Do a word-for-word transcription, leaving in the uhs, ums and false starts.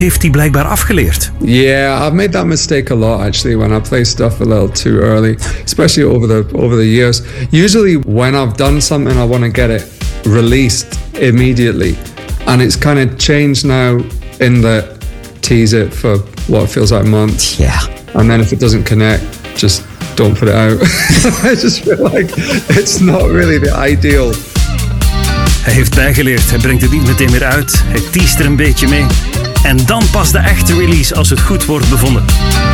heeft hij blijkbaar afgeleerd. Yeah, I've made that mistake a lot actually when I play stuff a little too early, especially over the over the years. Usually when I've done something, I want to get it released immediately, and it's kind of changed now in that tease it for what feels like months. Yeah. And then if it doesn't connect, just don't put it out. I just feel like it's not really the ideal. Hij heeft bijgeleerd, hij brengt het niet meteen meer uit, hij teast er een beetje mee. En dan pas de echte release als het goed wordt bevonden.